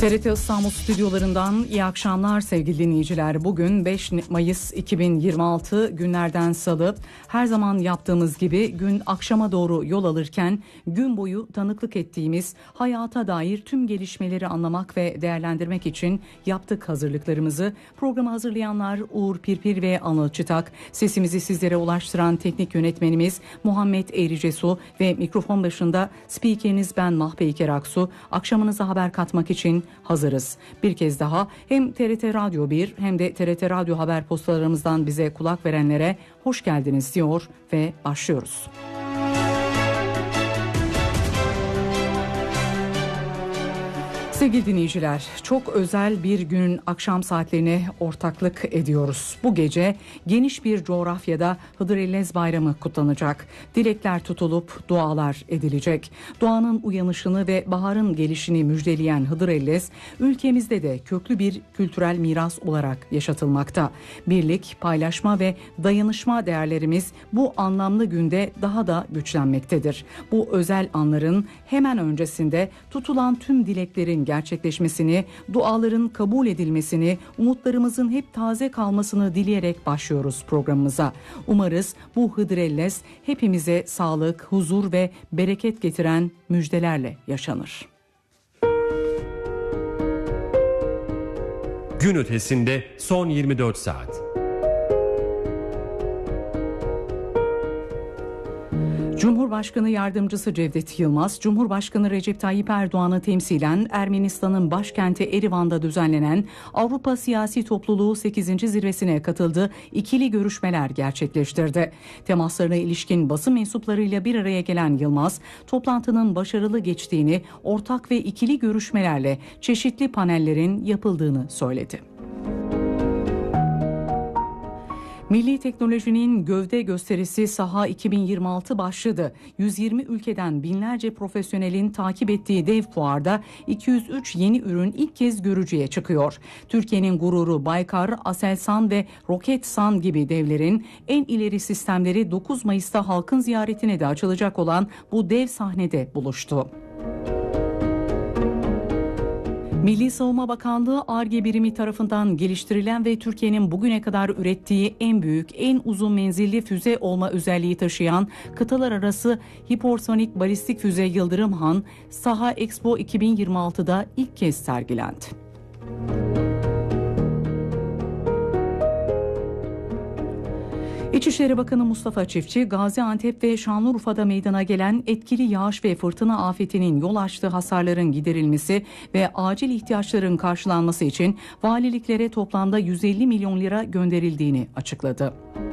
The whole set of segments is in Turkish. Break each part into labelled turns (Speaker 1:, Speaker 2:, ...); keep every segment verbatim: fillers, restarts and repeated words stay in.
Speaker 1: T R T İstanbul stüdyolarından iyi akşamlar sevgili dinleyiciler. Bugün beş Mayıs iki bin yirmi altı günlerden salı. Her zaman yaptığımız gibi gün akşama doğru yol alırken gün boyu tanıklık ettiğimiz hayata dair tüm gelişmeleri anlamak ve değerlendirmek için yaptık hazırlıklarımızı. Programı hazırlayanlar Uğur Pirpir ve Anıl Çıtak. Sesimizi sizlere ulaştıran teknik yönetmenimiz Muhammed Eğricesu ve mikrofon başında spikeriniz ben Mahpeyker Aksu. Akşamınıza haber katmak için hazırız. Bir kez daha hem T R T Radyo bir hem de T R T Radyo haber postalarımızdan bize kulak verenlere hoş geldiniz diyor ve başlıyoruz. Sevgili dinleyiciler, çok özel bir günün akşam saatlerine ortaklık ediyoruz. Bu gece geniş bir coğrafyada Hıdrellez Bayramı kutlanacak. Dilekler tutulup dualar edilecek. Doğanın uyanışını ve baharın gelişini müjdeleyen Hıdrellez, ülkemizde de köklü bir kültürel miras olarak yaşatılmakta. Birlik, paylaşma ve dayanışma değerlerimiz bu anlamlı günde daha da güçlenmektedir. Bu özel anların hemen öncesinde tutulan tüm dileklerin gerçekleşmesini, duaların kabul edilmesini, umutlarımızın hep taze kalmasını dileyerek başlıyoruz programımıza. Umarız bu Hıdrellez hepimize sağlık, huzur ve bereket getiren müjdelerle yaşanır.
Speaker 2: Gün ötesinde son yirmi dört saat.
Speaker 1: Cumhurbaşkanı Yardımcısı Cevdet Yılmaz, Cumhurbaşkanı Recep Tayyip Erdoğan'ı temsilen Ermenistan'ın başkenti Erivan'da düzenlenen Avrupa Siyasi Topluluğu sekizinci zirvesine katıldı, ikili görüşmeler gerçekleştirdi. Temaslarına ilişkin basın mensuplarıyla bir araya gelen Yılmaz, toplantının başarılı geçtiğini, ortak ve ikili görüşmelerle çeşitli panellerin yapıldığını söyledi. Milli teknolojinin gövde gösterisi Saha iki bin yirmi altı başladı. yüz yirmi ülkeden binlerce profesyonelin takip ettiği dev fuarda iki yüz üç yeni ürün ilk kez görücüye çıkıyor. Türkiye'nin gururu Baykar, Aselsan ve Roketsan gibi devlerin en ileri sistemleri dokuz Mayıs'ta halkın ziyaretine de açılacak olan bu dev sahnede buluştu. Milli Savunma Bakanlığı Ar-Ge birimi tarafından geliştirilen ve Türkiye'nin bugüne kadar ürettiği en büyük, en uzun menzilli füze olma özelliği taşıyan kıtalar arası hipersonik balistik füze Yıldırım Han, Saha Expo iki bin yirmi altıda ilk kez sergilendi. İçişleri Bakanı Mustafa Çiftçi, Gaziantep ve Şanlıurfa'da meydana gelen etkili yağış ve fırtına afetinin yol açtığı hasarların giderilmesi ve acil ihtiyaçların karşılanması için valiliklere toplamda yüz elli milyon lira gönderildiğini açıkladı.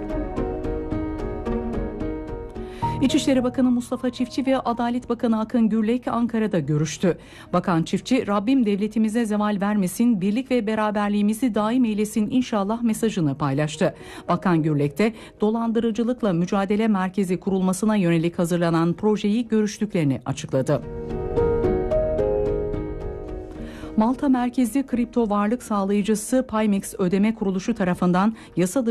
Speaker 1: İçişleri Bakanı Mustafa Çiftçi ve Adalet Bakanı Akın Gürlek Ankara'da görüştü. Bakan Çiftçi, Rabbim devletimize zeval vermesin, birlik ve beraberliğimizi daim eylesin inşallah mesajını paylaştı. Bakan Gürlek de dolandırıcılıkla mücadele merkezi kurulmasına yönelik hazırlanan projeyi görüştüklerini açıkladı. Malta merkezli kripto varlık sağlayıcısı Pimex Ödeme Kuruluşu tarafından yasa